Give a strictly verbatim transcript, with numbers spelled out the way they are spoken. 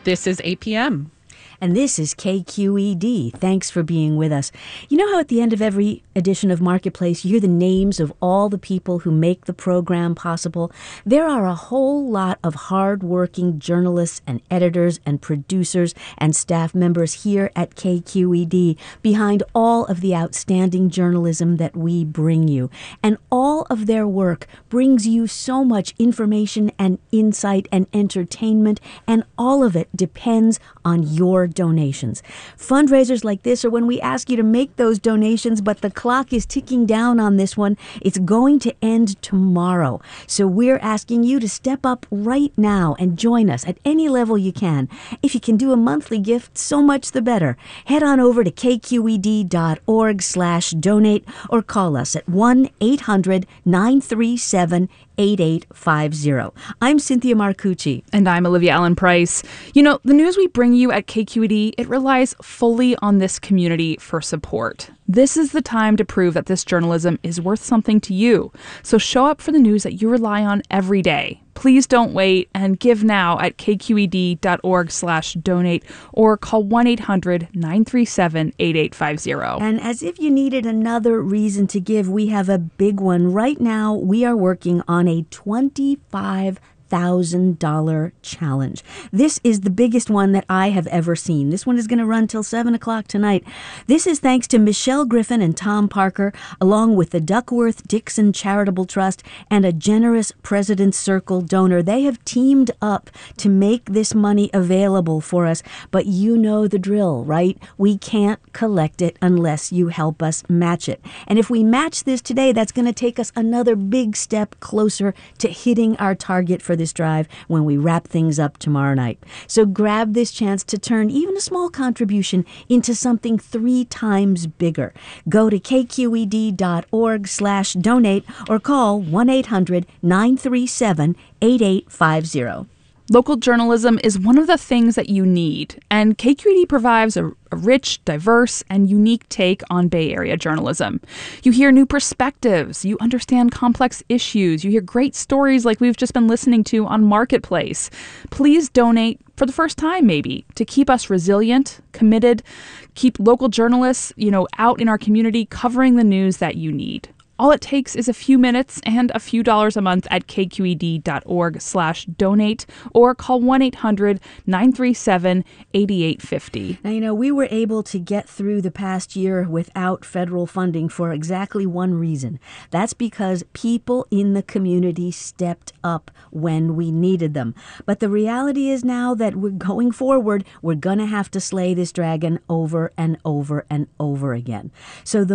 This is A P M. And this is K Q E D. Thanks for being with us. You know how at the end of every edition of Marketplace, you hear the names of all the people who make the program possible? There are a whole lot of hardworking journalists and editors and producers and staff members here at K Q E D behind all of the outstanding journalism that we bring you. And all of their work brings you so much information and insight and entertainment, and all of it depends on your donations. Fundraisers like this are when we ask you to make those donations, but the clock is ticking down on this one. It's going to end tomorrow. So we're asking you to step up right now and join us at any level you can. If you can do a monthly gift, so much the better. Head on over to kqed.org slash donate or call us at one eight hundred nine three seven eight eight five zero. I'm Cynthia Marcucci. And I'm Olivia Allen Price. You know, the news we bring you at K Q E D, it relies fully on this community for support. This is the time to prove that this journalism is worth something to you. So show up for the news that you rely on every day. Please don't wait and give now at kqed.org slash donate or call one eight hundred nine three seven eight eight five zero. And as if you needed another reason to give, we have a big one. Right now, we are working on a twenty-five thousand dollars challenge. This is the biggest one that I have ever seen. This one is going to run till seven o'clock tonight. This is thanks to Michelle Griffin and Tom Parker, along with the Duckworth Dixon Charitable Trust and a generous President's Circle donor. They have teamed up to make this money available for us, but you know the drill, right? We can't collect it unless you help us match it. And if we match this today, that's going to take us another big step closer to hitting our target for this drive when we wrap things up tomorrow night. So grab this chance to turn even a small contribution into something three times bigger. Go to kqed.org slash donate or call one eight hundred nine three seven eight eight five zero. Local journalism is one of the things that you need, and K Q E D provides a, a rich, diverse, and unique take on Bay Area journalism. You hear new perspectives, you understand complex issues, you hear great stories like we've just been listening to on Marketplace. Please donate for the first time, maybe, to keep us resilient, committed, keep local journalists, you know, out in our community covering the news that you need. All it takes is a few minutes and a few dollars a month at kqed.org slash donate or call one eight hundred nine three seven eight eight five zero. Now, you know, we were able to get through the past year without federal funding for exactly one reason. That's because people in the community stepped up when we needed them. But the reality is now that we're going forward, we're going to have to slay this dragon over and over and over again. So the